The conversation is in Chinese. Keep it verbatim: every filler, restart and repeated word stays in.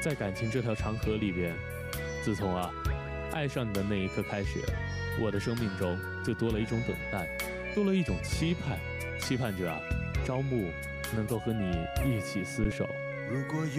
在感情这条长河里边，自从啊爱上你的那一刻开始，我的生命中就多了一种等待，多了一种期盼，期盼着啊朝暮能够和你一起厮守。 如果